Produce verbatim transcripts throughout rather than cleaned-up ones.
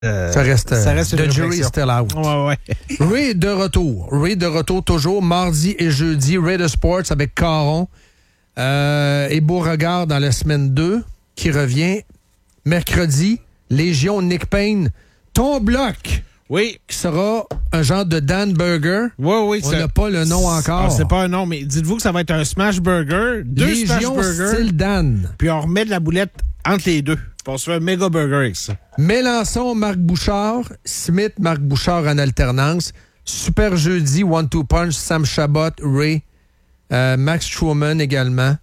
Euh, ça reste, ça reste the jury is still out. Ouais, ouais. Ray de retour. Ray de retour toujours. Mardi et jeudi, Ray de Sports avec Caron. Euh, et Beauregard dans la semaine deux qui revient. Mercredi, Légion Nick Payne. Ton bloc. Oui. Qui sera un genre de Dan Burger. Oui, oui. On n'a pas le nom encore. Ah, c'est pas un nom, mais dites-vous que ça va être un smash burger. Deux Légion smash burgers. style Dan. Puis on remet de la boulette entre les deux. On se fait un méga burger avec ça. Mélenchon, Marc Bouchard. Smith, Marc Bouchard en alternance. Super jeudi, One Two Punch, Sam Chabot, Ray, euh, Max Truman également.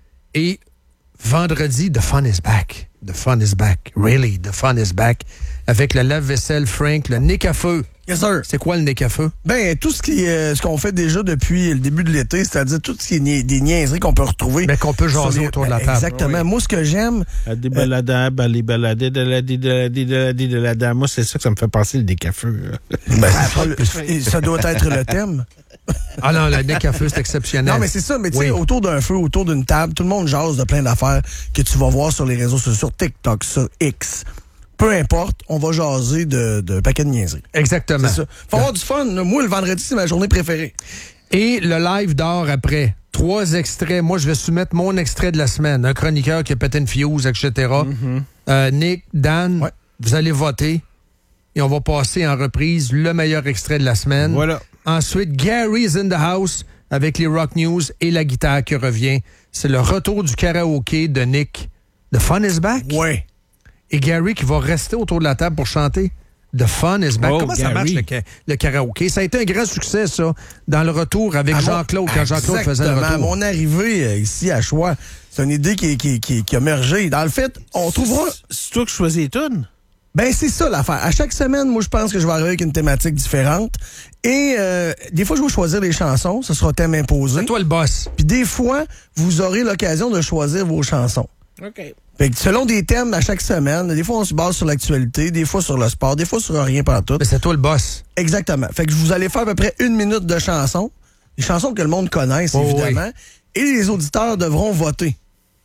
Et vendredi, The Fun is Back. The Fun is Back. Really, The Fun is Back. Avec le lave-vaisselle Frank, le nez à feu. Yes, sir. C'est quoi le nez à feu? Ben, tout ce qui euh, ce qu'on fait déjà depuis le début de l'été, c'est-à-dire tout ce qui est ni- des niaiseries qu'on peut retrouver. Ben, qu'on peut jaser les... autour de la table. Exactement. Oui. Moi, ce que j'aime... Des baladades, les baladades, de la de la de la de moi, c'est ça que ça me fait passer le décafeu. Ben, ça, ça doit être le thème. Ah non, le nez à feu, c'est exceptionnel. Non, mais c'est ça. Mais tu sais, oui. autour d'un feu, autour d'une table, tout le monde jase de plein d'affaires que tu vas voir sur les réseaux sociaux, sur TikTok, sur X. Peu importe, on va jaser de, de paquet de niaiseries. Exactement. C'est ça. Faut avoir du fun. Moi, le vendredi, c'est ma journée préférée. Et le live d'or après. Trois extraits. Moi, je vais soumettre mon extrait de la semaine. Un chroniqueur qui a pété une fuse, et cetera. Mm-hmm. Euh, Nick, Dan, ouais. Vous allez voter. Et on va passer en reprise le meilleur extrait de la semaine. Voilà. Ensuite, Gary's in the house avec les Rock News et la guitare qui revient. C'est le retour du karaoké de Nick. The Fun is Back? Oui. Et Gary qui va rester autour de la table pour chanter The Fun is Back. Oh, Comment Gary. ça marche le, le karaoké? Ça a été un grand succès, ça, dans le retour avec ah, Jean-Claude, quand Jean-Claude faisait le retour. Mon arrivée euh, ici à Choix, c'est une idée qui, qui, qui, qui a mergé. Dans le fait, on trouvera... C'est toi qui choisis les tunes? Ben, c'est ça l'affaire. À chaque semaine, moi, je pense que je vais arriver avec une thématique différente. Et euh, des fois, je vais choisir les chansons. Ce sera thème imposé. C'est toi le boss. Puis des fois, vous aurez l'occasion de choisir vos chansons. OK. Fait que selon des thèmes à chaque semaine, des fois on se base sur l'actualité, des fois sur le sport, des fois sur rien pantoute. Mais c'est toi le boss. Exactement. Fait que vous allez faire à peu près une minute de chansons. Des chansons que le monde connaisse, oh, évidemment. Oui. Et les auditeurs devront voter.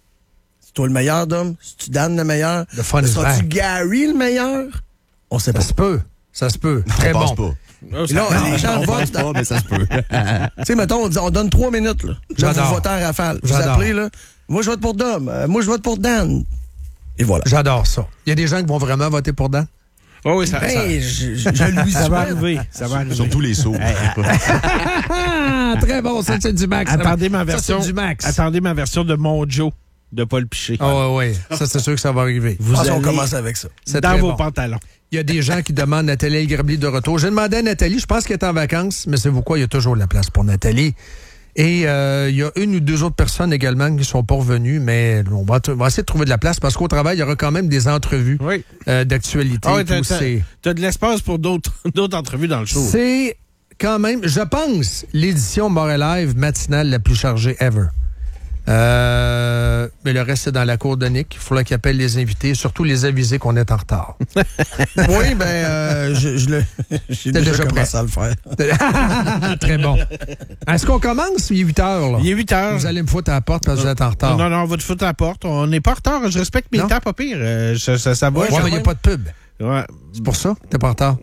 C'est toi le meilleur, Dom? C'est-tu Dan le meilleur? Le fun is back. C'est-tu Gary le meilleur? On sait pas. Ça se peut. Ça se peut. Non, très on bon. pense pas. Oh, là, non, les gens on votent. pense pas, mais ça se peut. Tu sais, mettons, on, dit, on donne trois minutes. Là. Là, vous votez en rafale. Vous J'adore. appelez, là. Moi, je vote pour Dom. Euh, moi, je vote pour Dan. Et voilà. J'adore ça. Il y a des gens qui vont vraiment voter pour Dan? Oh oui, ça, ben, ça, je, je, je lui ça va arriver. Ça va arriver. Surtout les sauts. Très bon, ça, c'est du max. Attendez ma version. Ça, c'est du max. Attendez ma version de Mon Joe de Paul Piché. Oh, oui, oui. Ça, c'est sûr que ça va arriver. Vous allez... On commence avec ça. C'est dans vos bon. pantalons. Il y a des gens qui demandent Nathalie El-Grabli de retour. J'ai demandé à Nathalie, je pense qu'elle est en vacances, mais c'est pourquoi il y a toujours la place pour Nathalie. Et euh, il y a une ou deux autres personnes également qui sont pas revenues, mais on va, t- on va essayer de trouver de la place parce qu'au travail, il y aura quand même des entrevues oui. euh, d'actualité. Ah oui, t'as, t'as, c'est... t'as de l'espace pour d'autres, d'autres entrevues dans le show. C'est quand même, je pense, l'édition Montréal Live matinale la plus chargée ever. Euh, mais le reste, c'est dans la cour de Nick. Il faudra qu'il appelle les invités, surtout les aviser qu'on est en retard. Oui, ben, euh, je, je le, j'ai déjà, déjà commencé à le faire. Très bon. Est-ce qu'on commence? Il est huit heures. Là. Il est huit heures. Vous allez me foutre à la porte parce que vous êtes en retard. Non, non, on va te foutre à la porte. On n'est pas en retard. Je respecte mes non? temps, pas pire. Euh, ça, ça, ça va. Ouais, mais il n'y a pas de pub. Ouais. C'est pour ça que t'es pas en retard.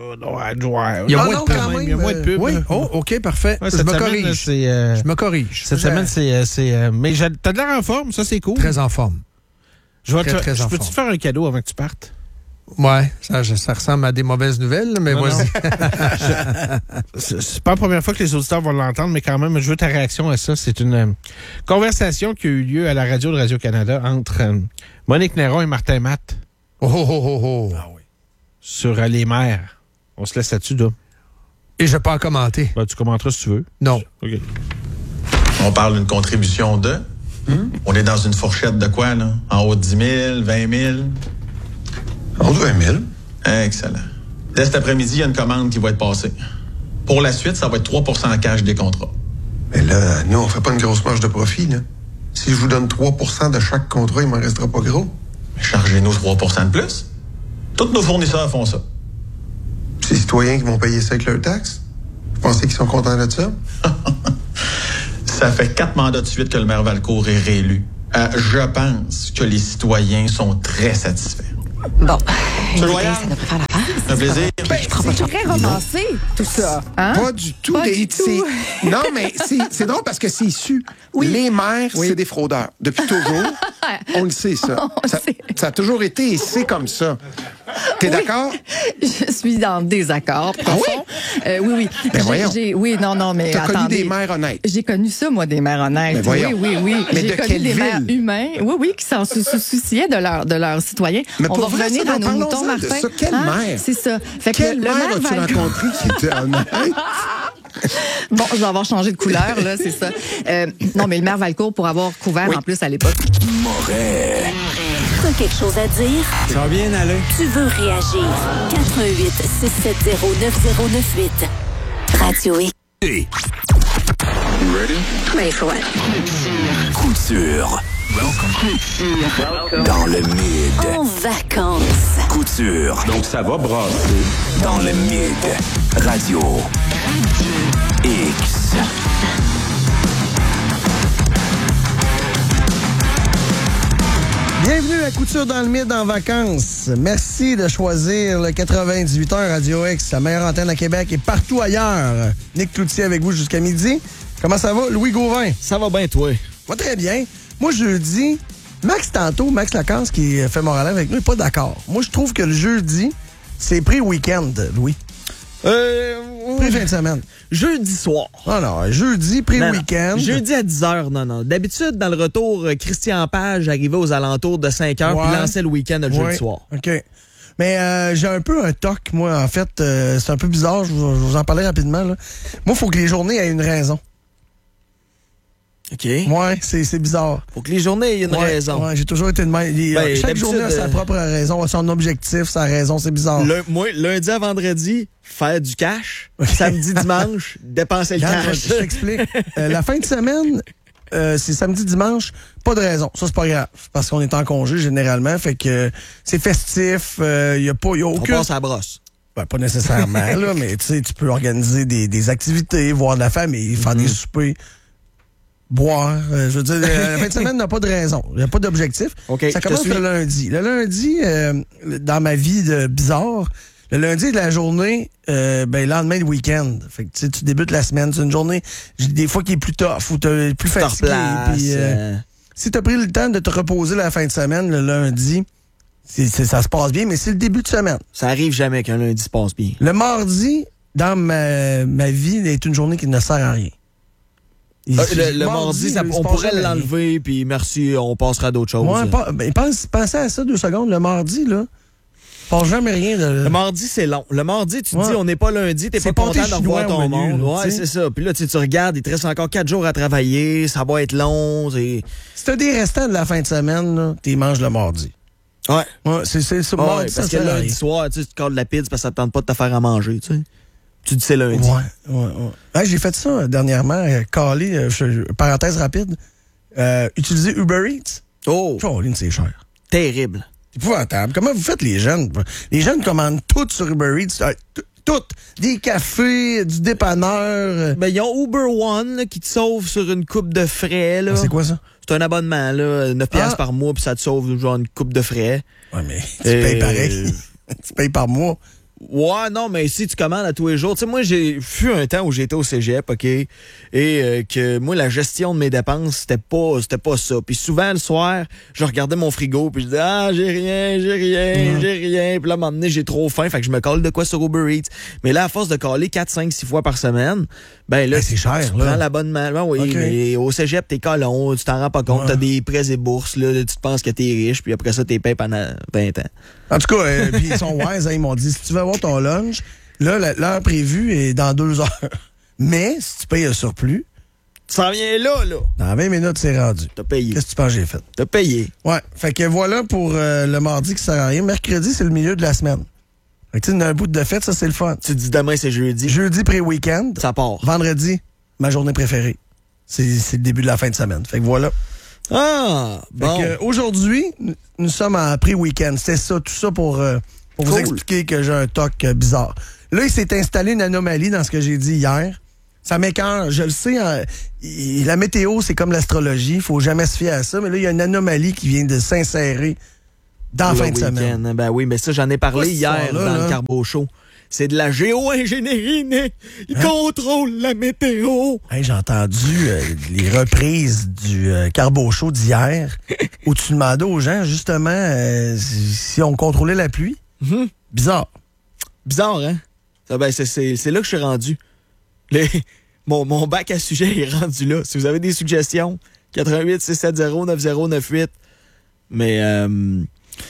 Il y a ah moins non, de pub. Quand même, il y a moins de pub. Oui, oh, OK, parfait. Ouais, je me semaine, corrige. C'est, euh, je me corrige. Cette semaine, c'est... c'est euh, mais j'ai, t'as de l'air en forme, ça, c'est cool. Très en forme. Je, vais très, te, très je en peux-tu forme. te faire un cadeau avant que tu partes? Ouais, ça, ça ressemble à des mauvaises nouvelles, mais non, vas-y. Non. c'est, c'est pas la première fois que les auditeurs vont l'entendre, mais quand même, je veux ta réaction à ça. C'est une euh, conversation qui a eu lieu à la radio de Radio-Canada entre euh, Monique Néron et Martin Matt. Oh, oh, oh, oh. Ah oui. Sur euh, les mers. On se laisse là-dessus, là. Et je n'ai pas à commenter. Ben, tu commenteras si tu veux. Non. OK. On parle d'une contribution de... Hmm? On est dans une fourchette de quoi, là? En haut de dix mille, vingt mille? En haut de vingt mille. Excellent. Dès cet après-midi, il y a une commande qui va être passée. Pour la suite, ça va être trois pour cent en cash des contrats. Mais là, nous, on fait pas une grosse marge de profit, là. Si je vous donne trois pour cent de chaque contrat, il m'en restera pas gros. Chargez-nous trois pour cent de plus. Tous nos fournisseurs font ça. C'est les citoyens qui vont payer ça avec leurs taxes? Vous pensez qu'ils sont contents de ça? Ça fait quatre mandats de suite que le maire Valcourt est réélu. Euh, je pense que les citoyens sont très satisfaits. Bon, écoutez, Loyal? ça devrait faire l'affaire. Un plaisir. Ben, c'est très romancé, tout ça. Hein? Pas du tout. Pas des- du c'est- tout. Non, mais c'est c'est drôle parce que c'est su. Les maires, c'est des fraudeurs. Depuis toujours, on le sait, ça. On ça, sait. ça a toujours été et c'est comme ça. T'es d'accord? Je suis en désaccord profond. Euh, oui, oui. Ben J'ai- voyons. j'ai- oui, non, non, mais T'as connu attendez. des maires honnêtes. J'ai connu ça, moi, des mères honnêtes. Ben voyons. Oui, oui, oui. Mais J'ai de connu quelle des ville? mères humains. Oui, oui, qui s'en sou- sou- souciaient de, leur, de leurs citoyens. Mais On pour va vrai, revenir ça, à nos parlons-en moutons, de Martin. ça. Quelle mère? C'est ça. Fait que Quelle le mère maire as-tu Valcourt- rencontré qui était honnête? Bon, je vais avoir changé de couleur, là, c'est ça. Euh, non, mais le maire Valcourt, pour avoir couvert en plus à l'époque. T'as quelque chose à dire? Ça va bien aller. Tu veux réagir? quatre un huit six sept zéro neuf zéro neuf huit. Radio X. Ready for what? Couture. Dans le mid. En vacances. Couture. Donc ça va brasser. Dans le mid. Radio. X. Bienvenue à Couture dans le Mid en vacances. Merci de choisir le quatre-vingt-dix-huit heures Radio X, la meilleure antenne à Québec et partout ailleurs. Nick Cloutier avec vous jusqu'à midi. Comment ça va? Louis Gauvin? Ça va bien, toi? Va très bien. Moi, jeudi, Max tantôt, Max Lacasse qui fait Montréal avec nous, n'est pas d'accord. Moi, je trouve que le jeudi, c'est pré-week-end, Louis. Euh... Pré-fin de semaine. Jeudi soir. Non, non, jeudi, pré-week-end. Non, non. Jeudi à dix heures, non, non. D'habitude, dans le retour, euh, Christian Page arrivait aux alentours de cinq heures Ouais. puis lançait le week-end le Ouais. jeudi soir. OK. Mais euh, j'ai un peu un toc, moi, en fait. Euh, c'est un peu bizarre, je vous, je vous en parlais rapidement. Là. Moi, il faut que les journées aient une raison. OK. Ouais, c'est, c'est bizarre. Faut que les journées aient une Ouais, raison. Ouais, j'ai toujours été de même. Les- Ben, Chaque d'habitude, journée a sa euh, propre raison, a son objectif, sa raison, c'est bizarre. Le- moi, lundi à vendredi, faire du cash. Samedi, dimanche, dépenser le Regarde, cash. je, je t'explique. Euh, la fin de semaine, euh, c'est samedi, dimanche, pas de raison. Ça, c'est pas grave. Parce qu'on est en congé généralement. Fait que euh, c'est festif. Il euh, y a pas, y a On aucun. passe à la brosse. Ben, pas nécessairement, là, mais tu sais, tu peux organiser des, des activités, voir de la famille, faire Mm-hmm. des soupers, boire. Euh, je veux dire, euh, la fin de semaine n'a pas de raison. Il n'y a pas d'objectif. OK, Ça je te commence suis. le lundi. Le lundi, euh, dans ma vie de bizarre, le lundi de la journée, euh, ben, le lendemain de week-end. Fait que tu sais, tu débutes la semaine. C'est une journée, j- des fois, qui est plus tough ou t'es plus Tu te fatigué. replaces, puis, euh, euh, si tu as pris le temps de te reposer la fin de semaine, le lundi, c'est, c'est- ça se passe bien, mais c'est le début de semaine. Ça arrive jamais qu'un lundi se passe bien. Le mardi, dans ma, ma vie, est une journée qui ne sert à rien. Il- Euh, le, le mardi, ça- il se on passe pourrait jamais rien. l'enlever, puis merci, on passera à d'autres choses. Ouais, pas- ben, pense, pensez à ça deux secondes. Le mardi, là, il passe jamais rien. De... Le mardi, c'est long. Le mardi, tu te Ouais. dis, on n'est pas lundi, t'es C'est pas pâté content de revoir chinois ton au menu, monde. là, Ouais, tu sais. c'est ça. Puis là, tu sais, tu regardes, il te reste encore quatre jours à travailler, ça va être long. c'est- Si t'as des restants de la fin de semaine, là, t'y manges le mardi. Ouais. Ouais, c'est c'est ça. Ouais, mardi, ça parce que sert à lundi rien. soir, tu sais, tu te colles la pizza parce que ça te tente pas de te faire à manger, tu sais. Tu dis c'est lundi. Ouais, ouais, ouais. Ouais, j'ai fait ça euh, dernièrement, euh, calé, euh, je- parenthèse rapide, euh, utiliser Uber Eats. Oh, Caroline, c'est cher. terrible. C'est épouvantable. Comment vous faites les jeunes? Les jeunes commandent tout sur Uber Eats. euh, t- Tout. Des cafés, du dépanneur. euh. Ben, ils ont Uber One là, qui te sauve sur une coupe de frais. Là. Ah, c'est quoi ça? C'est un abonnement, là, neuf piastres Ah. par mois, puis ça te sauve genre une coupe de frais. Ouais, mais tu Euh, payes pareil. Tu payes par mois. Ouais, non, mais si tu commandes à tous les jours, tu sais, moi, j'ai fut un temps où j'étais au cégep, OK, et euh, que moi, la gestion de mes dépenses, c'était pas, c'était pas ça. Puis souvent, le soir, je regardais mon frigo, puis je disais, ah, j'ai rien, j'ai rien, j'ai rien. Puis là, à un moment donné, j'ai trop faim, fait que je me colle de quoi sur Uber Eats. Mais là, à force de coller quatre, cinq, six fois par semaine, ben là, Ben, c'est cher, tu là. prends l'abonnement. Ben oui, OK. mais au cégep, t'es colon, tu t'en rends pas compte, Ouais. t'as des prêts et bourses, là, tu te penses que t'es riche, puis après ça, t'es payé pendant vingt ans. En tout cas, euh, puis ils sont wise, hein, ils m'ont dit, si tu veux avoir ton lunch, là, la- l'heure prévue est dans deux heures. Mais, si tu payes un surplus, Tu s'en viens là, là. dans vingt minutes, c'est rendu. T'as payé. Qu'est-ce que tu penses que j'ai fait? T'as payé. Ouais. Fait que voilà pour euh, le mardi qui sert à rien. Mercredi, c'est le milieu de la semaine. Fait que tu sais, un bout de fête, ça, c'est le fun. Tu te dis demain, c'est jeudi. Jeudi, pré-week-end. Ça part. Vendredi, ma journée préférée. C'est c'est le début de la fin de semaine. Fait que voilà. Ah, bon. Fait que, euh, aujourd'hui, nous- nous sommes en pré-week-end. C'est ça, tout ça pour, euh, pour vous Cool. expliquer que j'ai un toc euh, bizarre. Là, il s'est installé une anomalie dans ce que j'ai dit hier. Ça m'écoeure. Je le sais, hein, il- la météo, c'est comme l'astrologie. Il faut jamais se fier à ça. Mais là, il y a une anomalie qui vient de s'insérer Dans la fin de week-end. semaine. Ben oui, mais ça, j'en ai parlé Pas ce hier soir-là, dans là. le Carbo Show. C'est de la géo-ingénierie, Nick. Il Hein? contrôle la météo. Hey, j'ai entendu euh, les reprises du euh, Carbo Show d'hier où tu demandais aux gens, justement, euh, si, si on contrôlait la pluie. Mm-hmm. Bizarre. Bizarre, hein? Ah ben, c'est, c'est, c'est là que je suis rendu. Les, mon, mon bac à sujet est rendu là. Si vous avez des suggestions, quatre-vingt-huit six sept zéro neuf zéro neuf huit. Mais euh,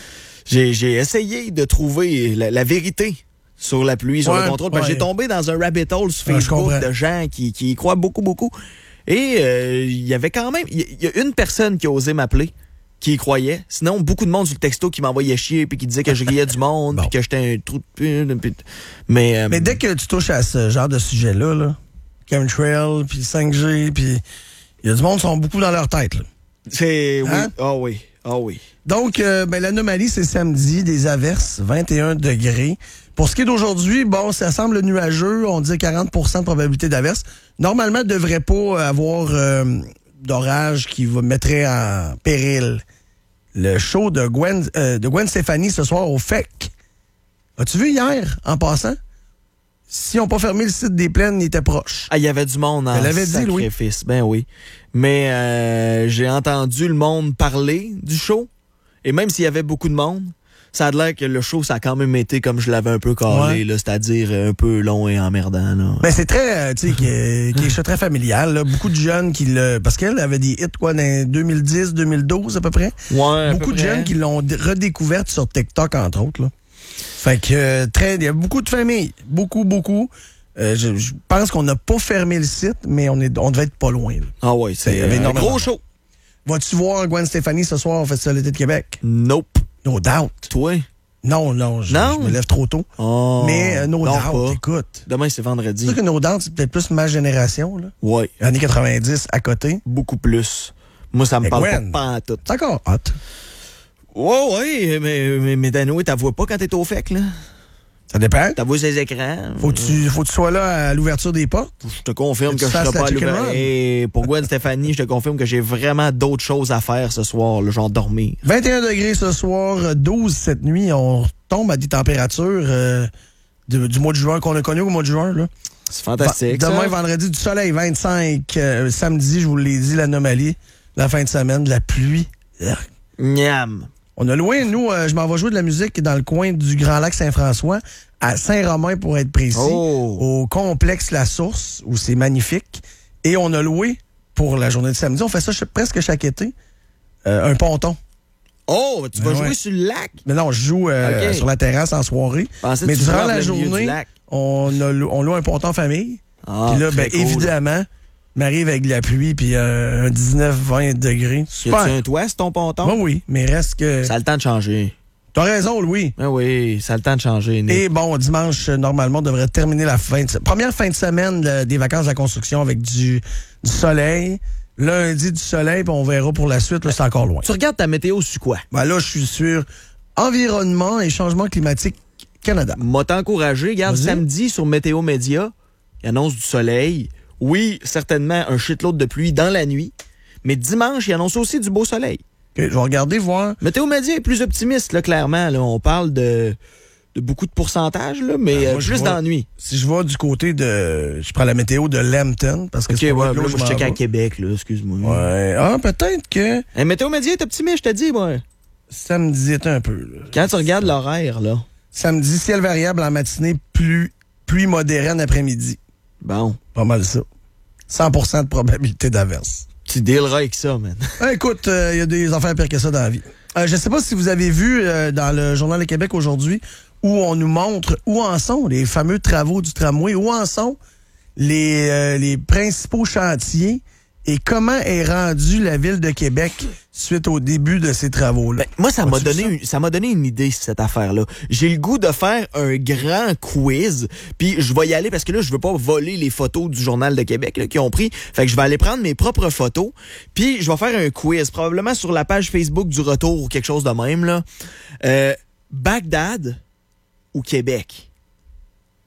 j'ai, j'ai essayé de trouver la, la vérité sur la pluie, sur Ouais, le contrôle. Parce que ouais. j'ai tombé dans un rabbit hole sur Ah, je Facebook comprends. de gens qui, qui y croient beaucoup, beaucoup. Et euh, il y avait quand même... Il y, y a une personne qui a osé m'appeler, qui y croyait. Sinon, beaucoup de monde sur le texto qui m'envoyait chier puis qui disait que je riais du monde Bon. puis que j'étais un trou de pute. puis- Mais, euh, Mais dès que tu touches à ce genre de sujet-là, là, chemtrail, puis cinq G, puis il y a du monde qui sont beaucoup dans leur tête. Là. c'est... Oui. Hein? Ah oui. Ah oui. Donc, euh, ben, l'anomalie, c'est samedi, des averses, vingt et un degrés. Pour ce qui est d'aujourd'hui, bon, ça semble nuageux. On dit quarante pour cent de probabilité d'averse. Normalement, il ne devrait pas avoir euh, d'orage qui va mettrait en péril le show de Gwen, euh, de Gwen Stefani ce soir au F E C. As-tu vu hier, en passant? Si on n'a pas fermé le site des plaines, il était proche. Ah, il y avait du monde en Elle l'avait dit, Louis. sacrifice. Ben oui. Mais euh, j'ai entendu le monde parler du show. Et même s'il y avait beaucoup de monde, ça a l'air que le show, ça a quand même été comme je l'avais un peu calé, Ouais. là, c'est-à-dire un peu long et emmerdant. Là. Ben, c'est très, euh, tu sais, qui est, qui est très familial. Là. Beaucoup de jeunes qui le... Parce qu'elle avait des hits, quoi, dans deux mille dix, deux mille douze à peu près. Ouais, à Beaucoup peu de près. jeunes qui l'ont d- redécouverte sur TikTok, entre autres. Là. Fait que, euh, très... Il y a beaucoup de familles. Beaucoup, beaucoup. Euh, je, je pense qu'on n'a pas fermé le site, mais on, est, on devait être pas loin. Là. Ah ouais, Il c'est y avait un énormément gros de- show. Vas-tu voir Gwen Stefani ce soir au Festival d'été de Québec? Nope. No doubt. Toi? Non, non, je, Non? je me lève trop tôt. Oh, mais euh, no non, doubt, pas. écoute. Demain, c'est C'est vendredi. sûr que No doubt, c'est peut-être plus ma génération. Là. Ouais, Années quatre-vingt-dix à côté. beaucoup plus. Moi, ça me Mais parle Gwen. pas, pas en tout. C'est encore hot. Ouais, ouais, mais, mais, mais Dano, t'as vois pas quand t'es au F E C, là? Ça dépend. T'as vu ses écrans? Faut que tu, faut que tu sois là à l'ouverture des portes. Je te confirme Que que tu je fasses serai la pas à chicken l'ouvert. run. Et pour Gwen Stefani, je te confirme que j'ai vraiment d'autres choses à faire ce soir, le genre dormir. vingt et un degrés ce soir, douze cette nuit. On tombe à des températures euh, de- du mois de juin qu'on a connu au mois de juin. Là. C'est fantastique. Va- Demain, ça. vendredi, du soleil, vingt-cinq. Euh, samedi, je vous l'ai dit, l'anomalie. La fin de semaine, de la pluie. Urgh. Miam. On a loin, nous, euh, je m'en vais jouer de la musique dans le coin du Grand Lac Saint-François, à Saint-Romain pour être précis, Oh. au complexe La Source, où c'est magnifique. Et on a loué, pour la journée de samedi, on fait ça ch- presque chaque été, euh, un ponton. Oh, tu vas Ben jouer ouais. sur le lac? Mais non, je joue euh, Ok. sur la terrasse en soirée. Pensais que Mais tu durant jouais la en plein milieu du journée, lac. on, a, lou- on loue un ponton en famille. Ah, Puis là, très ben, cool. évidemment, m'arrive avec de la pluie, puis euh, un dix-neuf vingt degrés. Y Super. a-tu un toit, c'est ton ponton? Ben oui, mais reste que... Ça a le temps de changer. T'as raison, Louis. Ben oui, ça a le temps de changer. Nick. Et bon, dimanche, euh, normalement, on devrait terminer la fin de... première fin de semaine de- des vacances de la construction avec du, du soleil. Lundi, du soleil, puis on verra pour la suite. Là, c'est encore loin. Tu regardes ta météo sur quoi? Ben là, je suis sur Environnement et Changement climatique Canada. M'a t'encouragé. Regarde, Vas-y. samedi sur Météo Média, il annonce du soleil. Oui, certainement un shitload de pluie dans la nuit. Mais dimanche, il annonce aussi du beau soleil. Ok, je vais regarder, voir. Météo Média est plus optimiste, là, clairement. Là. On parle de, de beaucoup de pourcentage, là, mais Ben, euh, moi, je plus vois- d'ennui. Si je vais du côté de... Je prends la météo de Lambton, parce que OK, c'est ouais, pas là, là où je m'en check à vais. Québec, là, excuse-moi. Ouais. Ah, peut-être que Hey, Météo Média est optimiste, je te dis, moi. samedi est un peu. Là. Quand tu regardes l'horaire, là. Samedi, ciel variable en matinée, pluie, pluie modérée en après-midi. Bon, Pas mal ça. cent pour cent de probabilité d'averse. tu dealeras avec ça, man. Ah, écoute, il y a des affaires pires que ça dans la vie. Euh, je ne sais pas si vous avez vu euh, dans le Journal de Québec aujourd'hui où on nous montre où en sont les fameux travaux du tramway, où en sont les, euh, les principaux chantiers et comment est rendue la ville de Québec suite au début de ces travaux-là. Ben, moi, ça m'a As-tu donné, vu une, ça m'a donné une idée, cette affaire-là. J'ai le goût de faire un grand quiz, puis je vais y aller parce que là, je veux pas voler les photos du Journal de Québec là, qu'ils ont pris. Fait que je vais aller prendre mes propres photos, puis je vais faire un quiz, probablement sur la page Facebook du Retour ou quelque chose de même. Là. Euh, Bagdad ou Québec?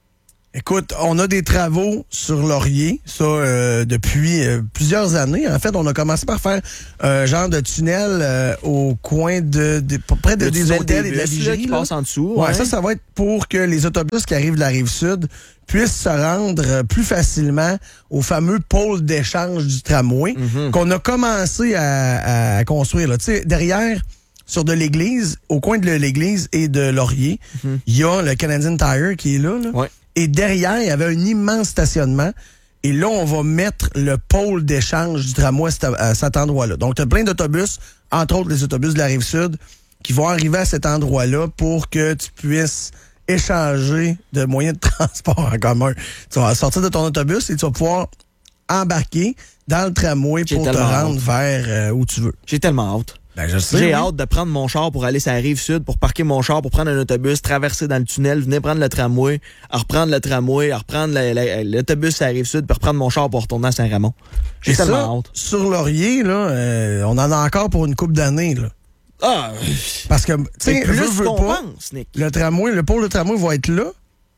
Écoute, on a des travaux sur Laurier, ça, euh, depuis euh, plusieurs années. En fait, on a commencé par faire un genre de tunnel euh, au coin de, de près de, Le des tunnel hôtels des et de la bus, là, vigie. qui là. passe en dessous. Ouais, ouais. ça, ça va être pour que les autobus qui arrivent de la Rive-Sud puissent se rendre euh, plus facilement au fameux pôle d'échange du tramway Mhm. qu'on a commencé à, à construire. Là. Tu sais, derrière, sur de l'église, au coin de l'église et de Laurier, il Mhm. y a le Canadian Tire qui est là. là. Ouais. Et derrière, il y avait un immense stationnement. Et là, on va mettre le pôle d'échange du tramway à cet endroit-là. Donc, tu as plein d'autobus, entre autres les autobus de la Rive-Sud, qui vont arriver à cet endroit-là pour que tu puisses échanger de moyens de transport en commun. Tu vas sortir de ton autobus et tu vas pouvoir embarquer dans le tramway J'ai pour te tellement rendre hâte. vers euh, où tu veux. J'ai tellement hâte. Ben, je sais. J'ai oui. hâte de prendre mon char pour aller sur la Rive-Sud, pour parquer mon char, pour prendre un autobus, traverser dans le tunnel, venir prendre le tramway, à reprendre le tramway, à reprendre la- la- l'autobus sur la Rive-Sud, puis reprendre mon char pour retourner à Saint-Ramon. J'ai Et ça, tellement hâte. sur Laurier, là, euh, on en a encore pour une couple d'années. Là. Ah! Parce que, tu C'est sais, plus veux, veux qu'on pas, pense, Nick. le tramway, le pôle de tramway va être là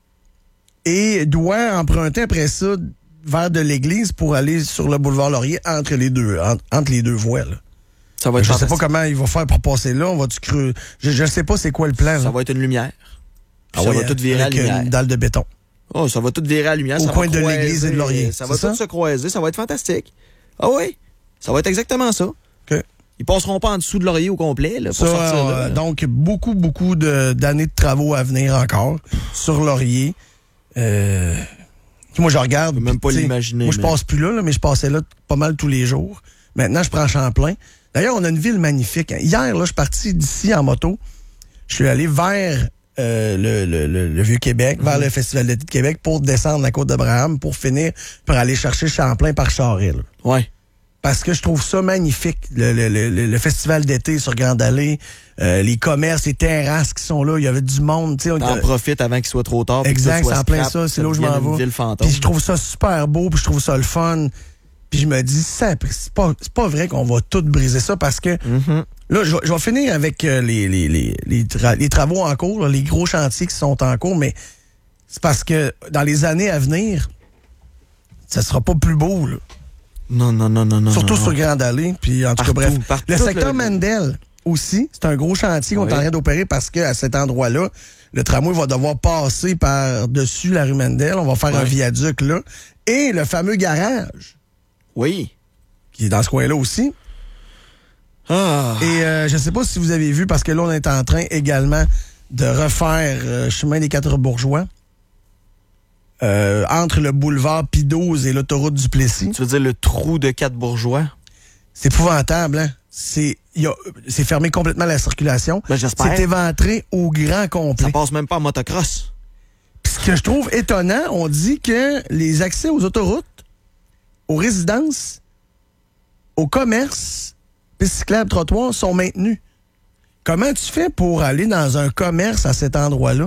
et doit emprunter après ça vers de l'église pour aller sur le boulevard Laurier entre les deux, entre, entre les deux voies. Là. Ça va être Je sais pas fantastique. comment il va faire pour passer là. On va-tu creux. Je, je sais pas c'est quoi le plan. Ça là. va être une lumière. Puis Ah ça ouais, va tout virer à avec lumière. une dalle de béton. Oh, ça va tout virer à lumière. Au ça coin va de croiser, l'église et de Laurier, Ça c'est va ça? tout se croiser. Ça va être fantastique. Ah oui. Ça va être exactement ça. OK. Ils passeront pas en dessous de Laurier au complet là, pour Ça, sortir là. euh, donc, beaucoup, beaucoup de- d'années de travaux à venir encore sur Laurier. Euh, moi, je regarde. Je peux même pas tu sais, l'imaginer, Moi, je mais- passe plus là, là, mais je passais là pas mal tous les jours. Maintenant, je prends Champlain. D'ailleurs, on a une ville magnifique. Hier, là, je suis parti d'ici en moto. Je suis allé vers euh, le, le- le- le Vieux-Québec, vers le Festival d'été de Québec pour descendre la côte d'Abraham pour finir par aller chercher Champlain par Charest. là. Ouais. Parce que je trouve ça magnifique, le, le- le- le festival d'été sur Grande Allée, euh, les commerces, les terrasses qui sont là, il y avait du monde. tu sais, on- T'en profites avant qu'il soit trop tard. puis que Exact, tout soit c'est en plein scrap, ça, c'est là où je devienne m'en une vais. ville fantôme. Puis je trouve ça super beau, puis je trouve ça le fun. Puis je me dis, ça, c'est pas, c'est pas vrai qu'on va tout briser ça parce que Mhm. là, je, vais- je vais finir avec euh, les, les, les, les, tra- les travaux en cours, là, les gros chantiers qui sont en cours, mais c'est parce que dans les années à venir, ça sera pas plus beau, là. Non, non, non, non, non. Surtout non, sur non. Grande Allée. Puis en tout Partout, cas, bref. partout, le secteur le- Mandel aussi, c'est un gros chantier qu'on Oui. est en train d'opérer parce qu'à cet endroit-là, le tramway va devoir passer par-dessus la rue Mandel. On va faire un Oui. viaduc là. Et le fameux garage, Oui. qui est dans ce coin-là aussi. Ah. Et euh, je sais pas si vous avez vu, parce que là, on est en train également de refaire euh, chemin des Quatre Bourgeois. Euh, entre le boulevard Pie douze et l'autoroute du Plessis. Tu veux dire le trou de quatre bourgeois? C'est épouvantable, hein? C'est, il y a- c'est fermé complètement la circulation. Ben, j'espère. C'est éventré au grand complet. Ça passe même pas en motocross. Puis ce que je trouve étonnant, on dit que les accès aux autoroutes, aux résidences, aux commerces, pistes cyclables, trottoirs sont maintenus. Comment tu fais pour aller dans un commerce à cet endroit-là?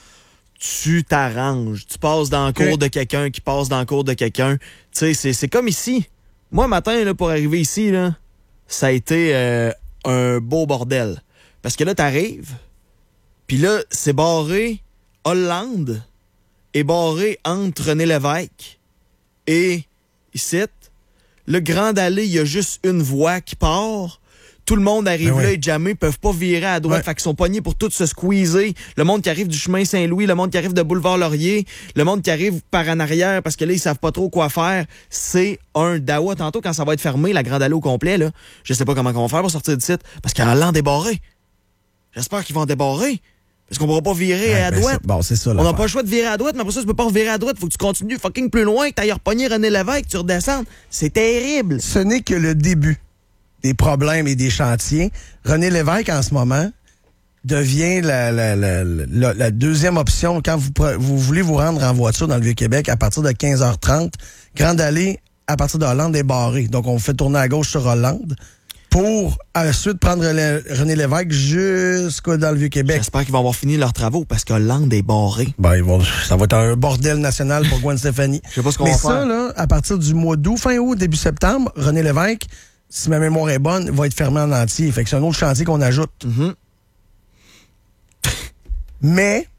Tu t'arranges. Tu passes dans le cours Ok. de quelqu'un qui passe dans le cours de quelqu'un. Tu sais, c'est, c'est comme ici. Moi, matin, là, pour arriver ici, là, ça a été euh, un beau bordel. Parce que là, t'arrives, puis là, c'est barré Hollande et barré entre René Lévesque et ici. Le Grande Allée, il y a juste une voie qui part. Tout le monde arrive Ben ouais. là et jamais, peuvent pas virer à droite. Ouais. Fait qu'ils sont pognés pour tout se squeezer. Le monde qui arrive du chemin Saint-Louis, le monde qui arrive de Boulevard Laurier, le monde qui arrive par en arrière parce que là, ils savent pas trop quoi faire. C'est un dawa. Tantôt, quand ça va être fermé, la Grande Allée au complet, là, je sais pas comment on va faire pour sortir du site parce qu'elle l'en débarré. J'espère qu'ils vont débarrer. Parce qu'on pourra pas virer Ouais, à ben, droite. c'est- bon, c'est ça, On n'a l'affaire. pas le choix de virer à droite, mais après ça, tu peux pas virer à droite. Faut que tu continues fucking plus loin, que t'ailles repogner René Lévesque, tu redescendes. C'est terrible. Ce n'est que le début des problèmes et des chantiers. René Lévesque, en ce moment, devient la, la, la, la, la deuxième option quand vous, pre- vous voulez vous rendre en voiture dans le Vieux-Québec à partir de quinze heures trente. Grande Allée, à partir de Hollande, est barrée. Donc, on fait tourner à gauche sur Hollande pour ensuite prendre René René Lévesque jusqu'au dans le Vieux-Québec. J'espère qu'ils vont avoir fini leurs travaux parce que Hollande est barré. Ben, ils vont- ça va être un bordel national pour Gwen Stefani. Je sais pas ce qu'on Mais va ça, faire. là, à partir du mois d'août, fin août, début septembre, René Lévesque, si ma mémoire est bonne, va être fermé en entier. Fait que c'est un autre chantier qu'on ajoute. Mhm. Mais,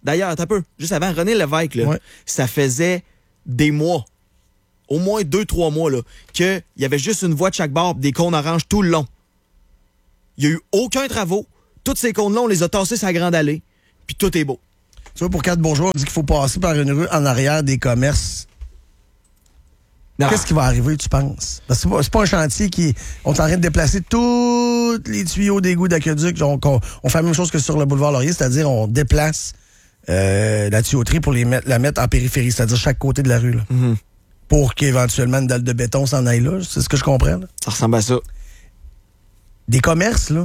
D'ailleurs, t'as peu, juste avant, René Lévesque, là, Ouais. ça faisait des mois, au moins deux, trois mois, là, qu'il y avait juste une voie de chaque bord, pis des cônes oranges tout le long. Il n'y a eu aucun travaux. Toutes ces cônes-là, on les a tassés sur la grande allée, puis tout est beau. Tu vois, pour quatre bourgeois, on dit qu'il faut passer par une rue en arrière des commerces. Non. Qu'est-ce qui va arriver, tu penses? Parce que c'est pas, c'est pas un chantier qui... On est en train de déplacer tous les tuyaux d'égout d'aqueduc. On, on, on fait la même chose que sur le boulevard Laurier, c'est-à-dire on déplace euh, la tuyauterie pour les mettre, la mettre en périphérie, c'est-à-dire chaque côté de la rue. Là, Mm-hmm. pour qu'éventuellement une dalle de béton s'en aille là. C'est ce que je comprends. Là. Ça ressemble à ça. Des commerces, là,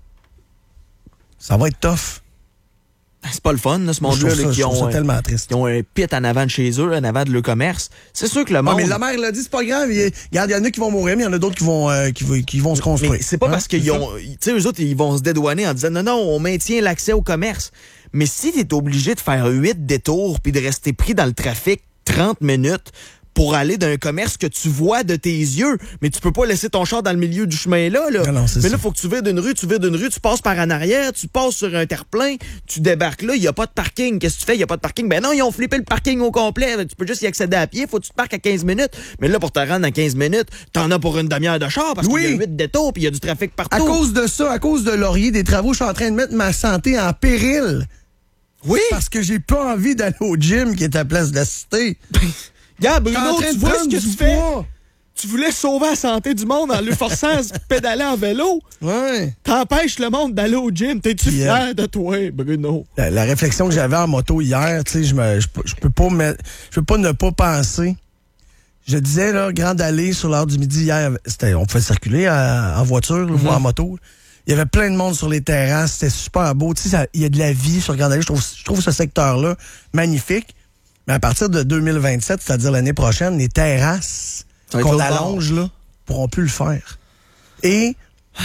ça va être tough. C'est pas le fun, là, ce Moi, je monde-là, trouve là, ça- qui, je trouve ont, ça euh, tellement triste. qui ont un pit en avant de chez eux, en avant de leur commerce. C'est sûr que le Ah, monde... mais la mère l'a dit, c'est pas grave. Il y a- Regarde, il y en a qui vont mourir, mais il y en a d'autres qui vont, euh, qui, vont- qui vont se construire. Mais c'est pas Hein? parce qu'ils ont... Tu sais, eux autres, ils vont se dédouaner en disant non, non, on maintient l'accès au commerce. Mais si t'es obligé de faire huit détours puis de rester pris dans le trafic trente minutes pour aller d'un commerce que tu vois de tes yeux, mais tu peux pas laisser ton char dans le milieu du chemin là. là. Non, non, c'est mais ça. là, faut que tu vires d'une rue, tu vires d'une rue, tu passes par en arrière, tu passes sur un terre-plein, tu débarques là, il y a pas de parking. Qu'est-ce que tu fais? Il y a pas de parking. Ben non, ils ont flippé le parking au complet. Tu peux juste y accéder à pied, faut que tu te parques à quinze minutes. Mais là, pour te rendre à quinze minutes, t'en as pour une demi-heure de char parce Oui. qu'il y a huit détours puis il y a du trafic partout. À cause de ça, à cause de Laurier, des travaux, je suis en train de mettre ma santé en péril. Oui! Parce que j'ai pas envie d'aller au gym qui est à Place de la Cité. Regarde, Je suis en Bruno, train tu de vois ce prendre que du tu fais? poids. Tu voulais sauver la santé du monde en lui forçant à se pédaler en vélo. Ouais. T'empêches le monde d'aller au gym. T'es-tu Puis, fier de toi, Bruno? La, la réflexion que j'avais en moto hier, tu sais, je me, je, peux- je peux pas me, je peux pas ne pas penser. Je disais, là, Grande Allée, sur l'heure du midi, hier, c'était, on pouvait circuler en, en voiture, là, ou en moto. Il y avait plein de monde sur les terrasses, c'était super beau. Tu sais, ça- il y a de la vie sur Grande Allée. Je trouve, je trouve ce secteur-là magnifique. Mais à partir de deux mille vingt-sept, c'est-à-dire l'année prochaine, les terrasses Ça va être qu'on l'autre bord. allonge, là, pourront plus le faire. Et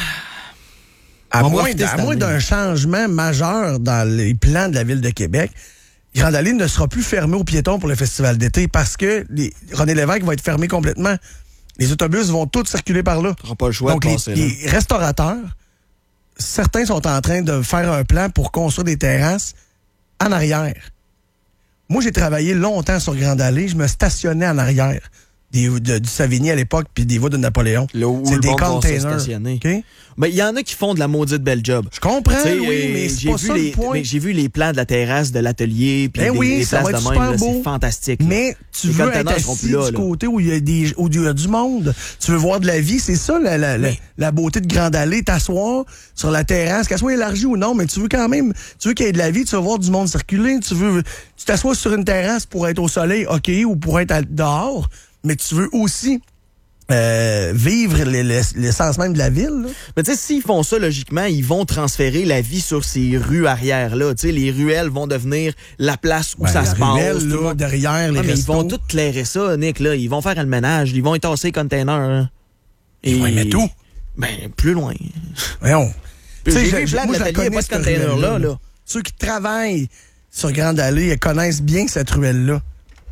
à On va moins, profiter à cette moins année. d'un changement majeur dans les plans de la Ville de Québec, Grande Allée ne sera plus fermée aux piétons pour le festival d'été parce que les, René Lévesque va être fermé complètement. Les autobus vont tous circuler par là. T'auras pas le choix Donc, de les, passer là. les restaurateurs, certains sont en train de faire un plan pour construire des terrasses en arrière. Moi, j'ai travaillé longtemps sur Grande Allée. Je me stationnais en arrière des, de- du Savigny à l'époque puis des voies de Napoléon. Là où C'est le des monde va se containers. stationner. OK? Mais il y en a qui font de la maudite belle job. Je comprends, Tu sais, oui, euh, mais c'est j'ai pas vu ça les, le point. mais j'ai vu les plans de la terrasse de l'atelier puis Ben des, oui, des ça places va être de même, super là, beau. c'est fantastique. là. Mais tu Les veux être containers seront assis plus là, du là. côté où il y a des où il y a du monde. Tu veux voir de la vie, c'est ça la, la, la, Mais- la beauté de Grande Allée, t'asseoir sur la terrasse, qu'elle soit élargie ou non, mais tu veux quand même, tu veux qu'il y ait de la vie, tu veux voir du monde circuler, tu veux tu t'assois sur une terrasse pour être au soleil, OK, ou pour être à- dehors, mais tu veux aussi euh, vivre les- les- l'essence même de la ville. Là. Mais tu sais, s'ils font ça, logiquement, ils vont transférer la vie sur ces rues arrière-là. Tu sais, les ruelles vont devenir la place où Ben, ça la se passe. ruelle, tout le là, monde- derrière les Ah, mais ils restos. vont tout clairer ça, Nick, là. Ils vont faire le ménage. Ils vont étasser les containers. hein. Et... Ils vont y mettre où? Ben, plus loin. Voyons. Puis j'ai Tu sais, vu je- plein de moi, je la l'atelier, il y a connais, pas de cette container là, ruelle-là, là. Ceux qui travaillent sur Grande Allée, ils connaissent bien cette ruelle-là.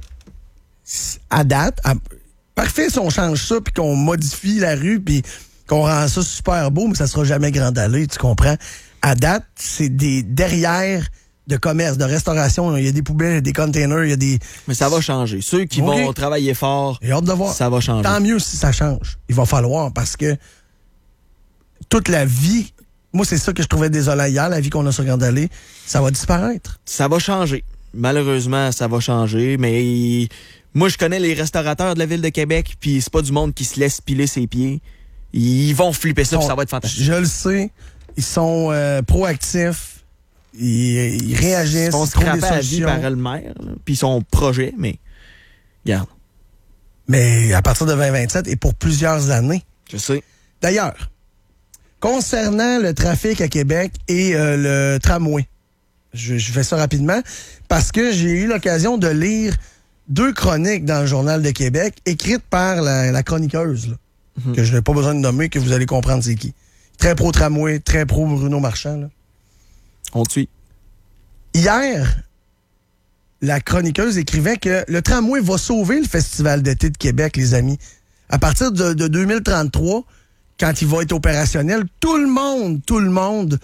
À date, à- parfait si on change ça, puis qu'on modifie la rue, puis qu'on rend ça super beau, mais ça sera jamais Grande Allée, tu comprends? À date, c'est des derrière de commerce, de restauration. Il y a des poubelles, il y a des containers, il y a des... Mais ça va changer. Ceux qui OK. vont travailler fort, J'ai hâte de voir. ça va changer. Tant mieux si ça change. Il va falloir, parce que toute la vie... Moi, c'est ça que je trouvais désolant hier, la vie qu'on a sur Grande Allée, ça va disparaître. Ça va changer. Malheureusement, ça va changer, mais moi, je connais les restaurateurs de la Ville de Québec, puis c'est pas du monde qui se laisse piler ses pieds. Ils vont flipper ça, puis ça va être fantastique. Je le sais. Ils sont euh, proactifs. Ils, ils réagissent. Ils vont ils se trouvent scraper des à vie solutions. par le maire, là, puis son projet, mais regarde, Mais à partir de vingt vingt-sept et pour plusieurs années. je sais. D'ailleurs, concernant le trafic à Québec et euh, le tramway, je, je fais ça rapidement parce que j'ai eu l'occasion de lire deux chroniques dans le Journal de Québec écrites par la, la chroniqueuse, là, Mhm. que je n'ai pas besoin de nommer, que vous allez comprendre c'est qui. Très pro-tramway, très pro-Bruno Marchand. Là. On te suit. Hier, la chroniqueuse écrivait que le tramway va sauver le Festival d'été de Québec, les amis. À partir de, de deux mille trente-trois, quand il va être opérationnel, tout le monde, tout le monde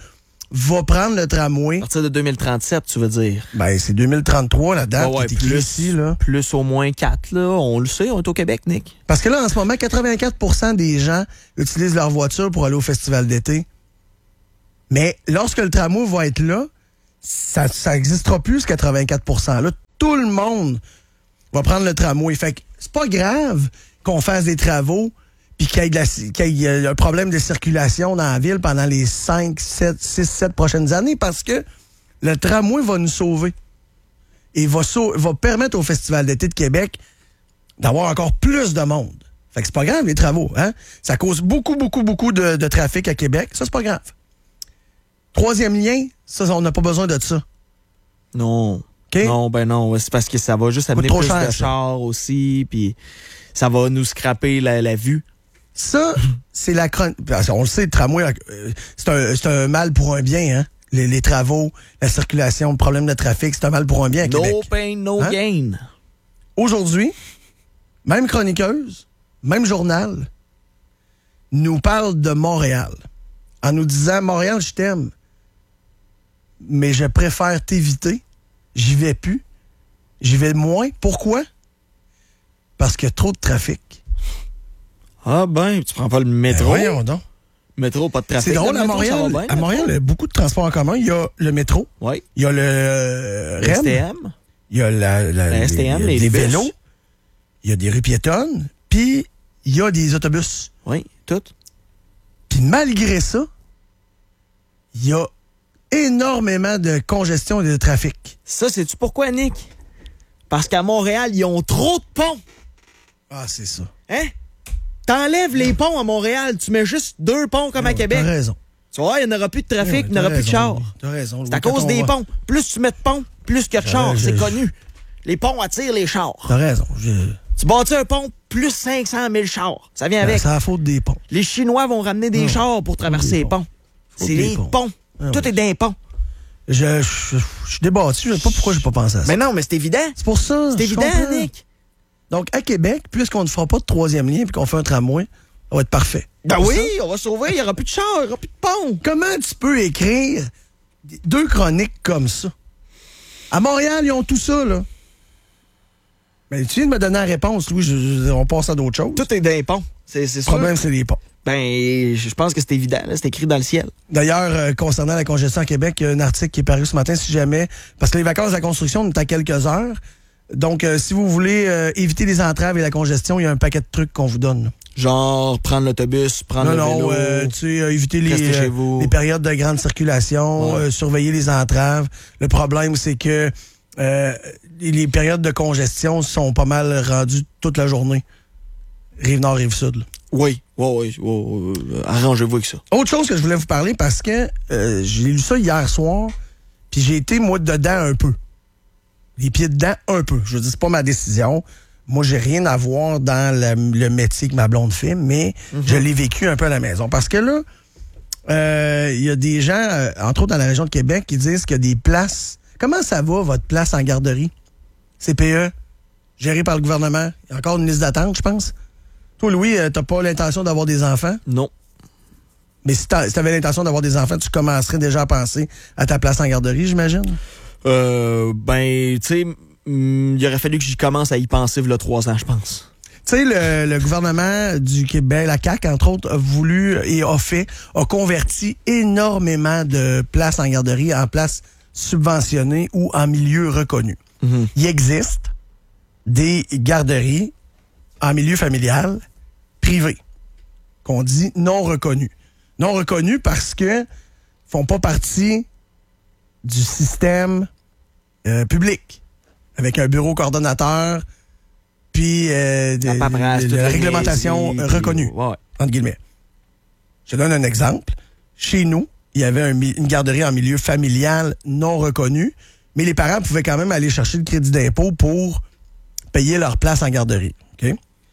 va prendre le tramway. À partir de deux mille trente-sept, tu veux dire? Ben, c'est deux mille trente-trois, la date. Ouais, ouais, qui est écrite plus, ici, là. plus au moins quatre, là. On le sait, on est au Québec, Nick. Parce que là, en ce moment, quatre-vingt-quatre pour cent des gens utilisent leur voiture pour aller au festival d'été. Mais lorsque le tramway va être là, ça n'existera plus, ce quatre-vingt-quatre pour cent. Là, tout le monde va prendre le tramway. Fait que c'est pas grave qu'on fasse des travaux puis qu'il y ait, de la, qu'il y ait un problème de circulation dans la ville pendant les cinq, sept, six, sept prochaines années parce que le tramway va nous sauver. Et va, sau- va permettre au Festival d'été de Québec d'avoir encore plus de monde. Fait que c'est pas grave, les travaux. Hein? Ça cause beaucoup, beaucoup, beaucoup de, de trafic à Québec. Ça, c'est pas grave. Troisième lien, ça, on n'a pas besoin de ça. Non. Okay? Non, ben non. C'est parce que ça va juste amener trop plus cher, de ça. chars aussi, puis ça va nous scraper la, la vue. Ça, c'est la chronique. On le sait, le tramway, euh, c'est un, c'est un mal pour un bien, hein? Les, les travaux, la circulation, le problème de trafic, c'est un mal pour un bien à No Québec. pain, no Hein? gain. Aujourd'hui, même chroniqueuse, même journal, nous parle de Montréal. En nous disant, Montréal, je t'aime, mais je préfère t'éviter. J'y vais plus. J'y vais moins. Pourquoi? Parce qu'il y a trop de trafic. Ah ben, tu prends pas le métro. Ben voyons donc. Métro, pas de trafic. C'est drôle, Le à métro, ça Montréal, va bien, à Montréal, il y a beaucoup de transports en commun. Il y a le métro, oui. il y a le euh, Le R E M, S T M. il y a la, la- Le S T M, il y a les des bus. vélos, il y a des rues piétonnes, puis il y a des autobus. Oui, tout. Puis malgré ça, il y a énormément de congestion et de trafic. Ça, sais-tu pourquoi, Nick? Parce qu'à Montréal, ils ont trop de ponts. Ah, c'est ça. Hein? T'enlèves les ponts à Montréal, tu mets juste deux ponts comme à Québec. T'as raison. Tu vois, il n'y en aura plus de trafic, Ouais, il n'y aura t'as plus de raison, chars. Louis. T'as raison. Louis. C'est à Quand cause on des va- ponts. Plus tu mets de ponts, plus qu'il y a de chars. Ouais, je- C'est connu. Les ponts attirent les chars. T'as raison. Je- Tu bâtis un pont, plus cinq cent mille chars. Ça vient avec. C'est la faute des ponts. Les Chinois vont ramener des Ouais. chars pour traverser des les ponts. ponts. Faut C'est des les ponts. ponts. Ah Tout ouais. est dans les ponts. Je, je, je suis débattu. Je sais pas pourquoi j'ai pas pensé à ça. Mais non, mais c'est évident. C'est pour ça. C'est je évident, comprends. Nick. Donc, à Québec, puisqu'on ne fera pas de troisième lien et qu'on fait un tramway, ça va être parfait. Ben Pour oui, ça, on va sauver. Il n'y aura plus de chars, il n'y aura plus de ponts. comment tu peux écrire deux chroniques comme ça? À Montréal, ils ont tout ça, là. Mais tu viens de me donner la réponse, Louis. Je- je- on passe à d'autres choses. Tout est dans les ponts. C'est c'est Le sûr. problème, c'est les ponts. Ben, je pense que c'est évident. là. C'est écrit dans le ciel. D'ailleurs, euh, concernant la congestion à Québec, il y a un article qui est paru ce matin, si jamais, parce que les vacances de la construction, on est à quelques heures. Donc, euh, si vous voulez euh, éviter les entraves et la congestion, il y a un paquet de trucs qu'on vous donne. là. Genre, prendre l'autobus, prendre Non, le non, vélo. euh, tu sais, euh, éviter les, restez chez euh, vous. les périodes de grande circulation, Ouais. euh, surveiller les entraves. Le problème, c'est que euh, les périodes de congestion sont pas mal rendues toute la journée. Rive-Nord, Rive-Sud. là. Oui, oui, oui. oui, oui, oui. Arrangez-vous avec ça. Autre chose que je voulais vous parler, parce que euh, j'ai lu ça hier soir, puis j'ai été, moi, dedans un peu. Les pieds dedans un peu. Je veux dire, c'est pas ma décision. Moi, j'ai rien à voir dans la- le métier que ma blonde fait, mais je l'ai vécu un peu à la maison. Parce que là, euh, il y a des gens, euh, entre autres dans la région de Québec, qui disent qu'il y a des places. Comment ça va, votre place en garderie? C P E, géré par le gouvernement. Il y a encore une liste d'attente, je pense. Toi, Louis, euh, t'as pas l'intention d'avoir des enfants? Non. Mais si t'a- si t'avais l'intention d'avoir des enfants, tu commencerais déjà à penser à ta place en garderie, j'imagine? Euh, ben, tu sais, mm, il aurait fallu que j'y commence à y penser il y a trois ans, je pense. Tu sais, le, le gouvernement du Québec, la C A Q, entre autres, a voulu et a fait, a converti énormément de places en garderie en places subventionnées ou en milieu reconnu. Mhm. Il existe des garderies en milieu familial privé, qu'on dit non reconnus. Non reconnus parce que font pas partie du système euh, public, avec un bureau coordonnateur, puis euh, de, La paperasse, de- de toute la réglementation niaiserie, puis- reconnue, Ouais. entre guillemets. Je te donne un exemple. Chez nous, il y avait un mi- une garderie en milieu familial non reconnu, mais les parents pouvaient quand même aller chercher le crédit d'impôt pour payer leur place en garderie. OK?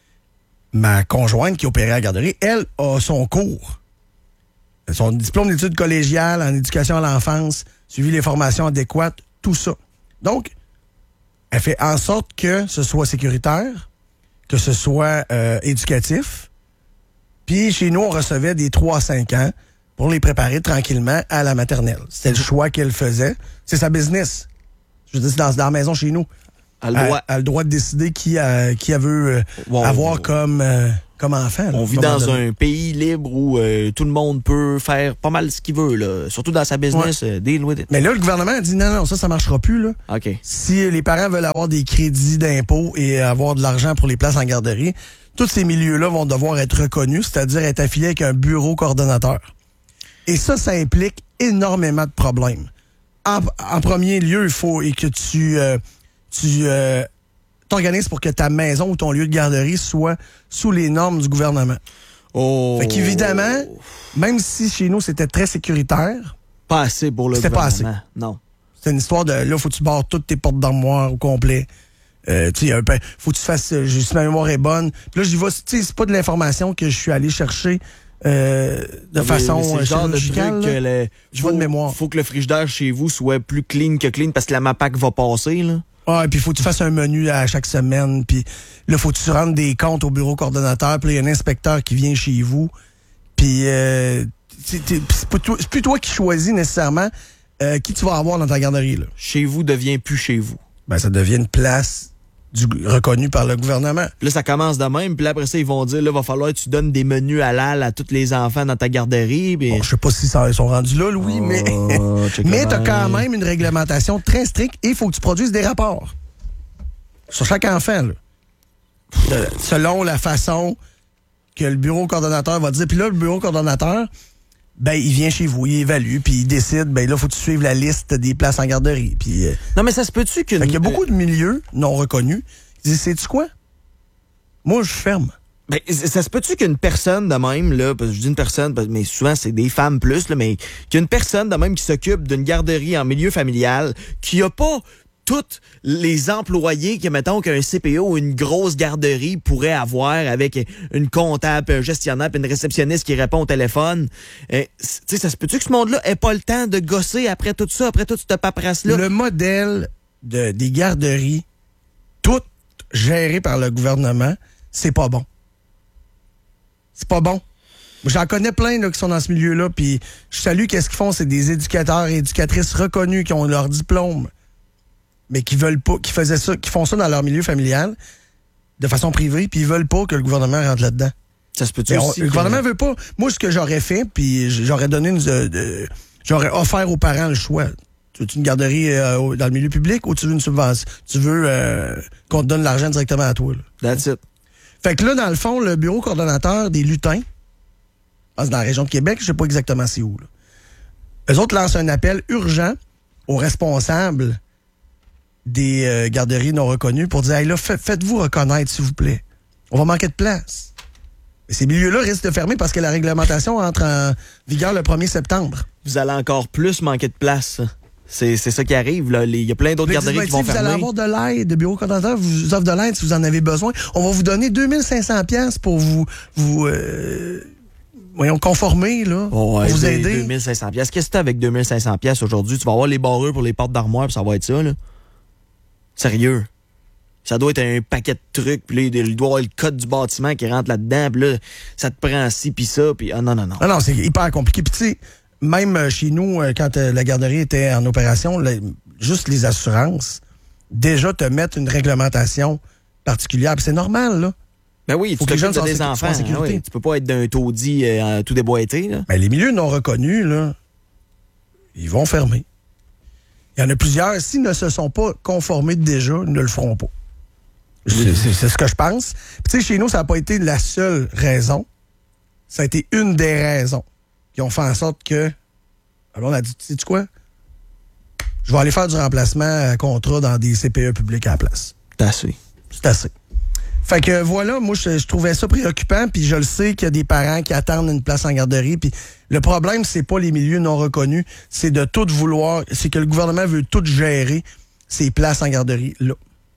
Ma conjointe qui opérait à la garderie, elle a son cours. Son diplôme d'études collégiales en éducation à l'enfance, suivi les formations adéquates, tout ça. Donc, elle fait en sorte que ce soit sécuritaire, que ce soit euh, éducatif. Puis chez nous, on recevait des trois à cinq ans pour les préparer tranquillement à la maternelle. C'était le choix qu'elle faisait. C'est sa business. Je veux dire, c'est dans, dans la maison chez nous. Elle a le droit, elle, elle a le droit de décider qui, a, qui elle veut euh, wow, avoir wow. comme, euh, comme enfant. Là, on vit dans donné. un pays libre où euh, tout le monde peut faire pas mal ce qu'il veut, là. Surtout dans sa business, ouais. uh, deal with it. Mais là, le gouvernement a dit non, non, ça, ça marchera plus. Là. Okay. Si les parents veulent avoir des crédits d'impôt et avoir de l'argent pour les places en garderie, tous ces milieux-là vont devoir être reconnus, c'est-à-dire être affiliés avec un bureau coordonnateur. Et ça, ça implique énormément de problèmes. En, en premier lieu, il faut et que tu, euh, tu euh, t'organises pour que ta maison ou ton lieu de garderie soit sous les normes du gouvernement. Oh. Fait qu'évidemment, même si chez nous, c'était très sécuritaire... Pas assez pour le c'était gouvernement. C'était pas assez. Non. C'est une histoire de... Là, faut que tu barres toutes tes portes d'armoire au complet. Euh, tu sais, faut que tu fasses... Si ma mémoire est bonne. Puis là, j'y vais... Tu sais, c'est pas de l'information que je suis allé chercher... Euh, de mais, façon mais chirurgicale. Je vois de mémoire. Faut que le frigidaire chez vous soit plus clean que clean parce que la MAPAC va passer, là. Ah, et puis il faut que tu fasses un menu à chaque semaine. Puis là, faut que tu rendes des comptes au bureau coordonnateur. Puis il y a un inspecteur qui vient chez vous. Puis euh, c'est, c'est, pas toi, c'est plus toi qui choisis nécessairement euh, qui tu vas avoir dans ta garderie, là. Chez vous devient plus chez vous. Ben, ça devient une place du, reconnue par le gouvernement. Là, ça commence de même. Puis là, après ça, ils vont dire, là, va falloir que tu donnes des menus halal à tous les enfants dans ta garderie. Pis... Bon, je sais pas si ça, ils sont rendus là, Louis, oh, mais, mais t'as quand même une réglementation très stricte et il faut que tu produises des rapports. Sur chaque enfant, là. De, selon la façon que le bureau coordonnateur va dire. Puis là, le bureau coordonnateur, ben, il vient chez vous, il évalue, puis il décide, ben là, faut que tu suives la liste des places en garderie. Puis, euh, non, mais ça se peut-tu que... Il y a beaucoup de milieux non reconnus qui disent, sais-tu quoi? Moi, je ferme. Ben, ça se peut-tu qu'une personne de même, là, parce que je dis une personne, mais souvent c'est des femmes plus, là, mais qu'une personne de même qui s'occupe d'une garderie en milieu familial, qui a pas tous les employés que, mettons, qu'un C P O ou une grosse garderie pourrait avoir avec une comptable, un gestionnaire, puis une réceptionniste qui répond au téléphone. Euh, tu sais, ça se peut-tu que ce monde-là ait pas le temps de gosser après tout ça, après toute cette paperasse-là? Le modèle de, des garderies, toutes gérées par le gouvernement, c'est pas bon. C'est pas bon. J'en connais plein là, qui sont dans ce milieu-là, puis je salue qu'est-ce qu'ils font, c'est des éducateurs et éducatrices reconnus qui ont leur diplôme, mais qui veulent pas, qui faisaient ça, qui font ça dans leur milieu familial, de façon privée, puis ils veulent pas que le gouvernement rentre là-dedans. Ça se peut-tu aussi? On, le gouvernement veut pas. Moi, ce que j'aurais fait, puis j'aurais donné une, de, de, j'aurais offert aux parents le choix. Tu veux une garderie euh, dans le milieu public ou tu veux une subvention? Tu veux euh, qu'on te donne l'argent directement à toi, là. That's it. Fait que là, dans le fond, le bureau coordonnateur des lutins, c'est dans la région de Québec, je sais pas exactement c'est où, là. Eux autres lancent un appel urgent aux responsables des euh, garderies non reconnues pour dire, hey, là, faites-vous reconnaître, s'il vous plaît. On va manquer de place. Mais ces milieux-là risquent de fermer parce que la réglementation entre en vigueur le premier septembre. Vous allez encore plus manquer de place. C'est, c'est ça qui arrive. Là. Il y a plein d'autres mais garderies dis, qui vont vous fermer. Vous allez avoir de l'aide. Le bureau coordonnateur vous offre de l'aide si vous en avez besoin. On va vous donner deux mille cinq cents dollars pour vous, vous euh, voyons, conformer, là, oh, ouais, pour vous aider. deux mille cinq cents dollars. Qu'est-ce que tu as avec deux mille cinq cents dollars aujourd'hui? Tu vas avoir les barreux pour les portes d'armoire, puis ça va être ça, là. Sérieux. Ça doit être un paquet de trucs, puis là, il doit y avoir le code du bâtiment qui rentre là-dedans, puis là, ça te prend ci, puis ça, puis ah non, non, non. Non, non, c'est hyper compliqué. Puis tu sais, même chez nous, quand la garderie était en opération, là, juste les assurances, déjà te mettre une réglementation particulière, puis c'est normal, là. Ben oui, faut tu que les jeunes t'occupes de des enfants. Hein, oui. Tu peux pas être d'un taudis euh, tout déboîté, là. Ben, les milieux non reconnus, là, ils vont fermer. Il y en a plusieurs, s'ils ne se sont pas conformés déjà, ils ne le feront pas. C'est, c'est, c'est ce que je pense. Puis tu sais, chez nous, ça n'a pas été la seule raison. Ça a été une des raisons qui ont fait en sorte que... Alors on a dit, tu sais quoi? Je vais aller faire du remplacement à contrat dans des C P E publics à la place. C'est assez. C'est assez. Fait que voilà, moi, je, je trouvais ça préoccupant, puis je le sais qu'il y a des parents qui attendent une place en garderie, puis le problème, c'est pas les milieux non reconnus, c'est de tout vouloir, c'est que le gouvernement veut tout gérer ces places en garderie, là.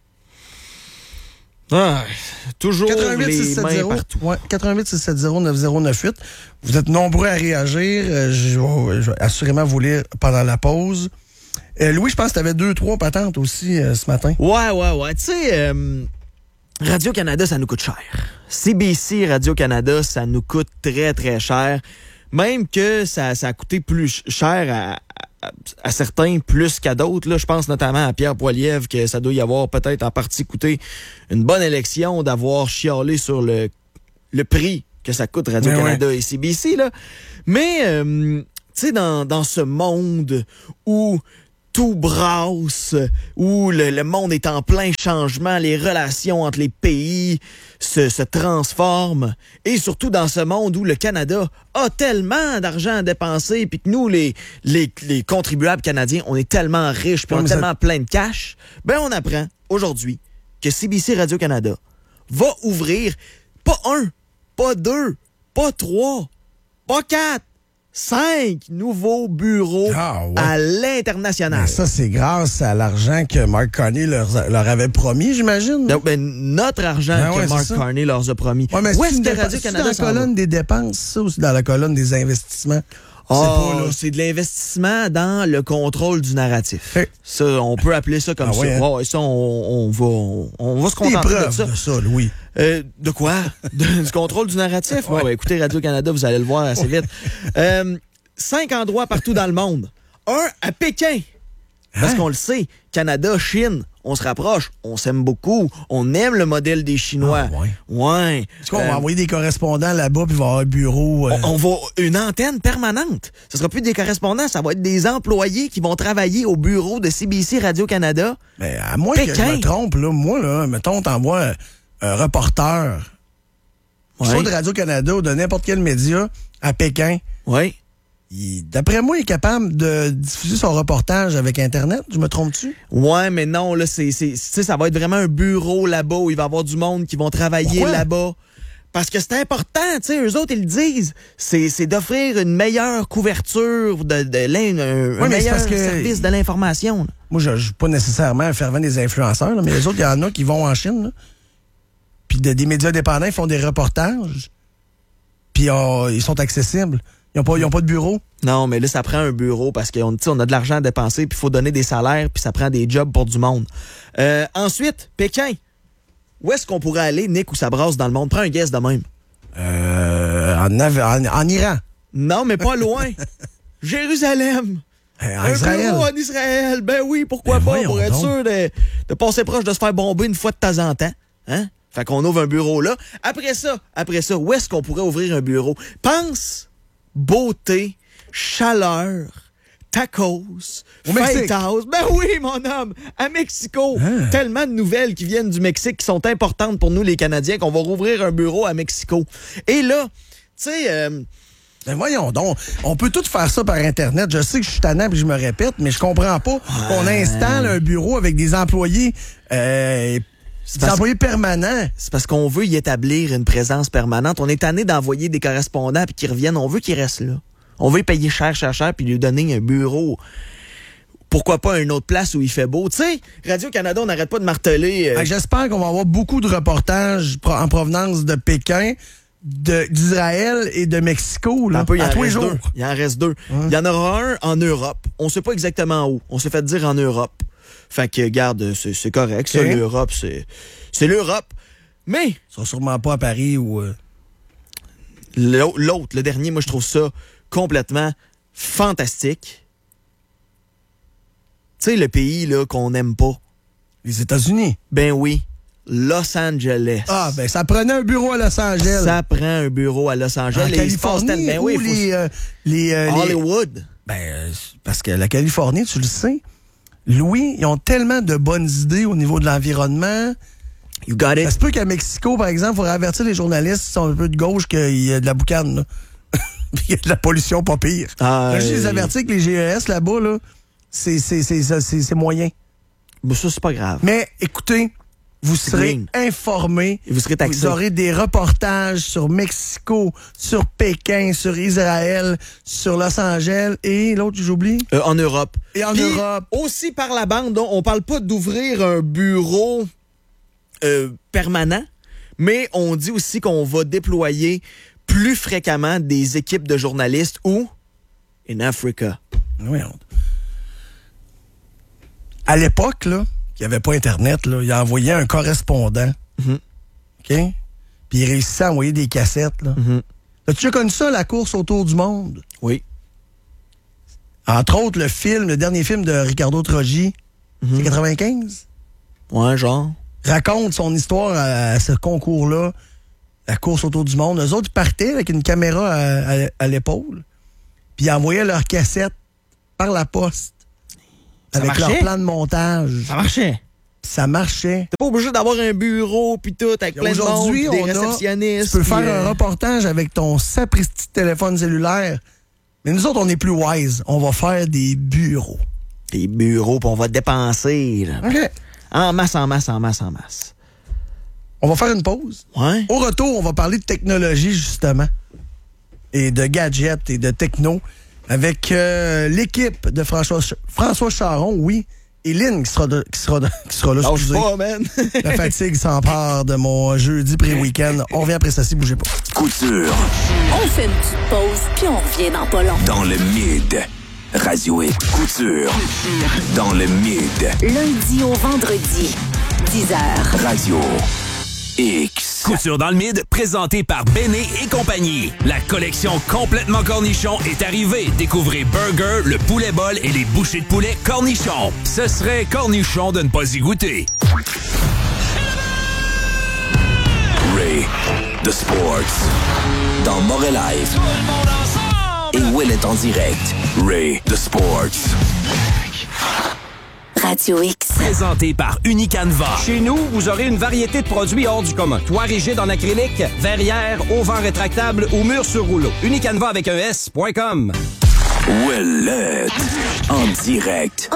Ah, toujours quatre-vingt-huit, les six cent mains soixante, partout. Ouais, quatre-vingt-huit, six cent soixante, neuf zéro neuf huit. Vous êtes nombreux à réagir. Euh, je, vais, je vais assurément vous lire pendant la pause. Euh, Louis, je pense que tu avais deux, trois patentes aussi euh, ce matin. Ouais, ouais, ouais. Tu sais, euh, Radio-Canada, ça nous coûte cher. C B C Radio-Canada, ça nous coûte très, très cher. même que ça, ça a coûté plus cher à, à, à certains plus qu'à d'autres. Là, je pense notamment à Pierre Poilievre que ça doit y avoir peut-être en partie coûté une bonne élection d'avoir chialé sur le, le prix que ça coûte Radio-Canada ouais. et C B C. Là. Mais, euh, tu sais, dans, dans ce monde où tout brasse, où le, le monde est en plein changement, les relations entre les pays se, se transforment, et surtout dans ce monde où le Canada a tellement d'argent à dépenser, puis que nous, les, les, les contribuables canadiens, on est tellement riches, puis on est tellement ça... plein de cash, ben on apprend aujourd'hui que C B C Radio-Canada va ouvrir pas un, pas deux, pas trois, pas quatre, cinq nouveaux bureaux ah, ouais. à l'international. Mais ça, c'est grâce à l'argent que Mark Carney leur, leur avait promis, j'imagine. Donc, ben, notre argent ben ouais, que Mark Carney leur a promis. Ouais, mais où est-ce que Radio-Canada dans la colonne des dépenses, ça, ou dans la colonne des investissements? Oh, c'est de l'investissement dans le contrôle du narratif. Hey. Ça, on peut appeler ça comme ah, ça. Ouais, hein? Ouais, ça, on, on, va, on, on va se contenter de ça. De ça, Louis. Euh, de quoi? De, du contrôle du narratif? Ouais. Ouais, écoutez, Radio-Canada, vous allez le voir assez ouais. vite. Euh, cinq endroits partout dans le monde. Un à Pékin. Parce hein? qu'on le sait, Canada, Chine, on se rapproche, on s'aime beaucoup, on aime le modèle des Chinois. Ah, ouais. Ouais. Est-ce qu'on euh, va envoyer des correspondants là-bas puis il va y avoir un bureau? Euh... On, on va une antenne permanente. Ce sera plus des correspondants, ça va être des employés qui vont travailler au bureau de C B C Radio-Canada. Mais à moins Pékin. que je me trompe, là, moi, là, mettons, t'envoies un reporter, ouais. soit de Radio-Canada ou de n'importe quel média à Pékin. Oui. Il, d'après moi, il est capable de diffuser son reportage avec Internet. Je me trompe-tu? Ouais, mais non, là, c'est, c'est, ça va être vraiment un bureau là-bas où il va y avoir du monde qui vont travailler Pourquoi? là-bas. Parce que c'est important, tu sais, eux autres, ils le disent. C'est, c'est d'offrir une meilleure couverture, de, de, de un, ouais, un meilleur que service de l'information. Là. Moi, je ne suis pas nécessairement un fervent des influenceurs, là, mais les autres, il y en a qui vont en Chine. Là. Puis de, des médias indépendants, ils font des reportages. Puis oh, ils sont accessibles. Ils n'ont pas, ils ont pas de bureau? Non, mais là, ça prend un bureau parce qu'on on a de l'argent à dépenser, puis il faut donner des salaires, puis ça prend des jobs pour du monde. Euh, ensuite, Pékin. Où est-ce qu'on pourrait aller, Nick, où ça brasse dans le monde? Prends un guess de même. Euh, en, en, en Iran. Non, mais pas loin. Jérusalem. Euh, en un Israël. bureau en Israël. Ben oui, pourquoi ben pas, pour être donc. sûr de, de passer proche de se faire bomber une fois de temps en temps. Hein? Fait qu'on ouvre un bureau là. Après ça, après ça, où est-ce qu'on pourrait ouvrir un bureau? Pense beauté, chaleur, tacos, fight house. Ben oui, mon homme, à Mexico. Ah. Tellement de nouvelles qui viennent du Mexique qui sont importantes pour nous, les Canadiens, qu'on va rouvrir un bureau à Mexico. Et là, tu sais... Euh, ben voyons donc, on peut tout faire ça par Internet. Je sais que je suis tannant et je me répète, mais je comprends pas qu'on installe un bureau avec des employés... Euh, C'est des employés permanents. C'est parce qu'on veut y établir une présence permanente. On est tanné d'envoyer des correspondants puis qu'ils reviennent. On veut qu'ils restent là. On veut payer cher, cher, cher puis lui donner un bureau. Pourquoi pas une autre place où il fait beau? Tu sais, Radio-Canada, on n'arrête pas de marteler. Euh... Ah, j'espère qu'on va avoir beaucoup de reportages en provenance de Pékin, de, d'Israël et de Mexico là, peu, à tous les jours. Deux. Il en reste deux. Hum. Il y en aura un en Europe. On sait pas exactement où. On s'est fait dire en Europe. Fait que, garde, c'est, c'est correct. Ça, okay. L'Europe, c'est, c'est l'Europe. Mais... Ils sont sûrement pas à Paris ou... Euh... L'autre, le dernier, moi, je trouve ça complètement fantastique. Tu sais, le pays là qu'on n'aime pas. Les États-Unis? Ben oui. Los Angeles. Ah, ben ça prenait un bureau à Los Angeles. Ça prend un bureau à Los Angeles. En Californie ben oui, ou les, euh, les, euh, Hollywood? Les... Ben, euh, parce que la Californie, tu le sais... Louis, ils ont tellement de bonnes idées au niveau de l'environnement. You got it. Ça se peut qu'à Mexico, par exemple, il faudrait avertir les journalistes qui sont un peu de gauche qu'il y a de la boucane, là. Il y a de la pollution pas pire. Ah, Là, je les avertis que les G E S là-bas, là, c'est, c'est, c'est, c'est, c'est, c'est moyen. Mais ça, c'est pas grave. Mais écoutez, vous c'est serez green. informés. Et vous serez taxés. Vous aurez des reportages sur Mexico, sur Pékin, sur Israël, sur Los Angeles et l'autre, j'oublie? Euh, en Europe. Et en Puis, Europe. Aussi par la bande, on parle pas d'ouvrir un bureau euh, permanent, mais on dit aussi qu'on va déployer plus fréquemment des équipes de journalistes où? In Africa. Oui. On... À l'époque, là, il n'y avait pas Internet, là, il a envoyé un correspondant. Mm-hmm. OK? Puis il réussissait à envoyer des cassettes, là. Mm-hmm. As-tu déjà connu ça, la course autour du monde? Oui. Entre autres, le film, le dernier film de Ricardo Troggi, mm-hmm. c'est quatre-vingt-quinze? Ouais, genre. Raconte son histoire à, à ce concours-là, la course autour du monde. Eux autres, ils partaient avec une caméra à, à, à l'épaule, puis ils envoyaient leur cassette par la poste. Ça avec marchait? leur plan de montage. Ça marchait. Ça marchait. T'es pas obligé d'avoir un bureau puis tout avec plein de monde, Aujourd'hui, des on réceptionnistes. A, tu peux faire euh... un reportage avec ton sapristi téléphone cellulaire. Mais nous autres, on est plus wise. On va faire des bureaux. Des bureaux, puis on va dépenser. Là. OK. En masse, en masse, en masse, en masse. On va faire une pause. Ouais. Au retour, on va parler de technologie, justement. Et de gadgets et de techno. Avec euh, l'équipe de François, François Charon, oui. Et Lynn qui sera, de, qui sera, de, qui sera là. Oh, je sais pas, man. La fatigue s'empare de mon jeudi pré-week-end. On revient après ça, si bougez pas. Couture. On fait une petite pause, puis on revient dans pas long. Dans le mid. Radio X. Couture. Dans le mid. Lundi au vendredi, dix heures. Radio X. Couture dans le mid, présenté par Béné et compagnie. La collection complètement cornichon est arrivée. Découvrez Burger, le poulet bol et les bouchées de poulet cornichon. Ce serait cornichon de ne pas y goûter. Ray, The Sports. Dans Montréal Live. Et Will est en direct. Ray, The Sports. Radio X. Présenté par Unicanva. Chez nous, vous aurez une variété de produits hors du commun. Toit rigide en acrylique, verrière, auvent rétractable ou mur sur rouleau. Unicanva avec un S point com. Will en direct.